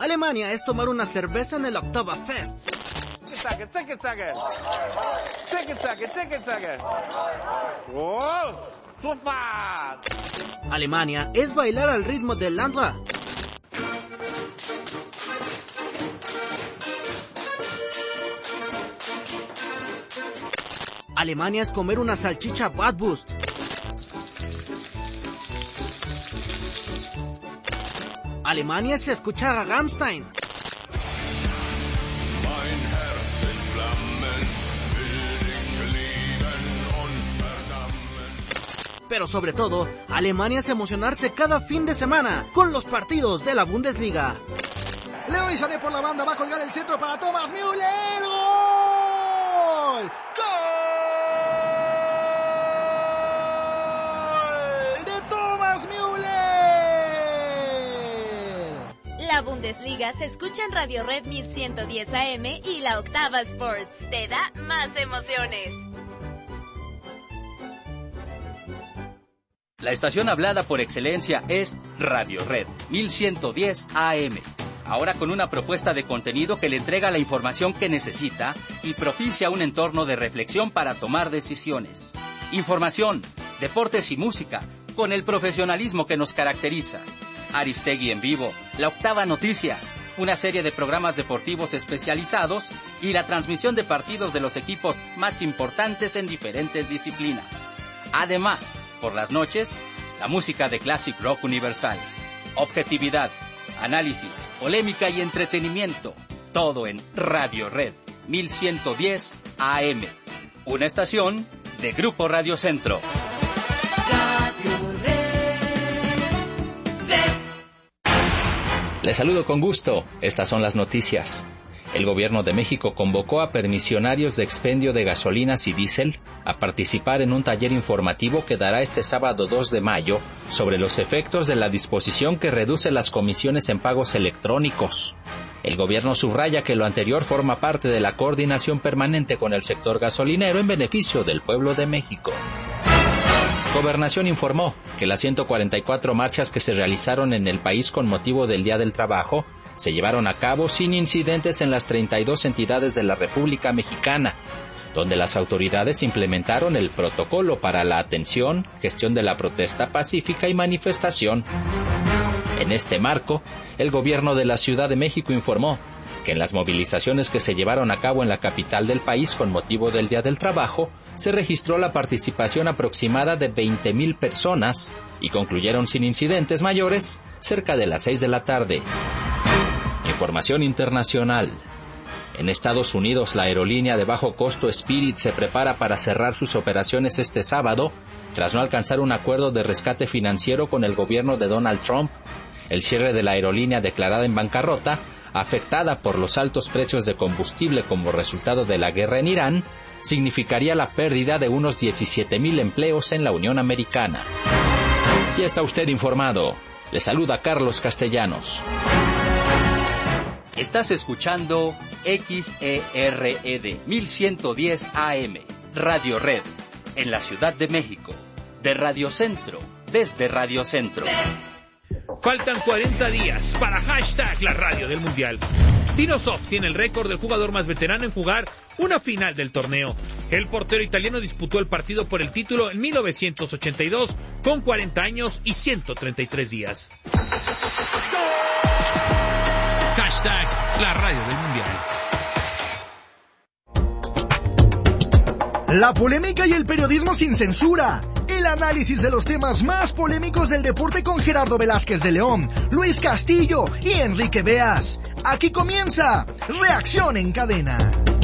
Alemania es tomar una cerveza en el Oktoberfest. Alemania es bailar al ritmo del Landra. Alemania es comer una salchicha Bratwurst. Alemania es escuchar a Rammstein. Pero sobre todo, Alemania es emocionarse cada fin de semana con los partidos de la Bundesliga. Leroy Sané por la banda, va a colgar el centro para Thomas Müller. ¡Gol! ¡Gol! ¡De Thomas Müller! La Bundesliga se escucha en Radio Red 1110 AM y la Octava Sports. Te da más emociones. La estación hablada por excelencia es Radio Red 1110 AM. Ahora con una propuesta de contenido que le entrega la información que necesita y propicia un entorno de reflexión para tomar decisiones. Información, deportes y música, con el profesionalismo que nos caracteriza. Aristegui en vivo, La Octava Noticias, una serie de programas deportivos especializados y la transmisión de partidos de los equipos más importantes en diferentes disciplinas. Además, por las noches, la música de Classic Rock Universal. Objetividad, análisis, polémica y entretenimiento. Todo en Radio Red 1110 AM. Una estación de Grupo Radio Centro. Les saludo con gusto. Estas son las noticias. El gobierno de México convocó a permisionarios de expendio de gasolinas y diésel a participar en un taller informativo que dará este sábado 2 de mayo sobre los efectos de la disposición que reduce las comisiones en pagos electrónicos. El gobierno subraya que lo anterior forma parte de la coordinación permanente con el sector gasolinero en beneficio del pueblo de México. Gobernación informó que las 144 marchas que se realizaron en el país con motivo del Día del Trabajo se llevaron a cabo sin incidentes en las 32 entidades de la República Mexicana, donde las autoridades implementaron el protocolo para la atención, gestión de la protesta pacífica y manifestación. En este marco, el gobierno de la Ciudad de México informó que en las movilizaciones que se llevaron a cabo en la capital del país con motivo del Día del Trabajo, se registró la participación aproximada de 20,000 personas y concluyeron sin incidentes mayores cerca de las 6 de la tarde. Información internacional. En Estados Unidos, la aerolínea de bajo costo Spirit se prepara para cerrar sus operaciones este sábado, tras no alcanzar un acuerdo de rescate financiero con el gobierno de Donald Trump. El cierre de la aerolínea declarada en bancarrota, afectada por los altos precios de combustible como resultado de la guerra en Irán, significaría la pérdida de unos 17,000 empleos en la Unión Americana. Ya está usted informado. Le saluda Carlos Castellanos. Estás escuchando XERED 1110 AM, Radio Red, en la Ciudad de México, de Radio Centro, desde Radio Centro. Faltan 40 días para hashtag la radio del Mundial. Dinosoft tiene el récord del jugador más veterano en jugar una final del torneo. El portero italiano disputó el partido por el título en 1982 con 40 años y 133 días. Hashtag la radio del Mundial. La polémica y el periodismo sin censura. El análisis de los temas más polémicos del deporte con Gerardo Velázquez de León, Luis Castillo y Enrique Beas. Aquí comienza Reacción en Cadena.